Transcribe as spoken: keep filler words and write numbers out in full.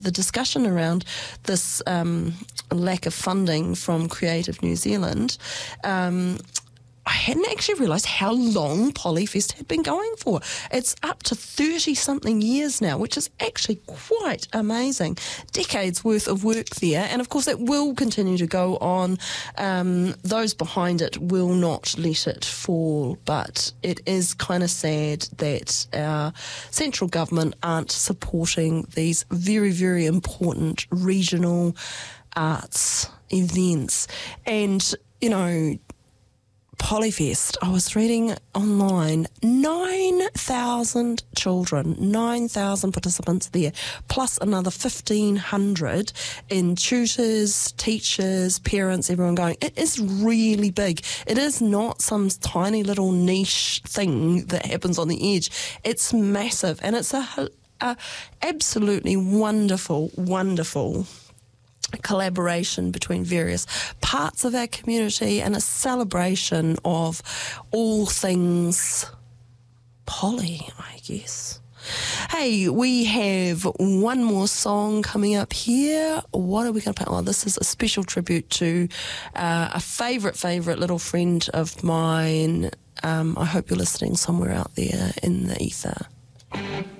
the discussion around this um, lack of funding from Creative New Zealand, um, I hadn't actually realised how long Polyfest had been going for. It's up to thirty-something years now, which is actually quite amazing. Decades worth of work there, and of course it will continue to go on. Um, those behind it will not let it fall, but it is kind of sad that our central government aren't supporting these very, very important regional arts events. And, you know, Polyfest, I was reading online, nine thousand children, nine thousand participants there, plus another fifteen hundred in tutors, teachers, parents, everyone going. It is really big. It is not some tiny little niche thing that happens on the edge. It's massive, and it's a, a absolutely wonderful, wonderful collaboration between various parts of our community and a celebration of all things poly, I guess. Hey, we have one more song coming up here. What are we going to play? Oh, this is a special tribute to uh, a favourite, favourite little friend of mine. Um, I hope you're listening somewhere out there in the ether.